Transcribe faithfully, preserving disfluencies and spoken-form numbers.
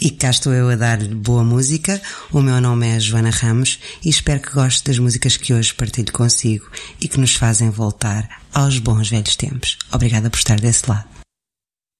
E cá estou eu a dar-lhe boa música. O meu nome é Joana Ramos e espero que goste das músicas que hoje partilho consigo e que nos fazem voltar aos bons velhos tempos. Obrigada por estar desse lado.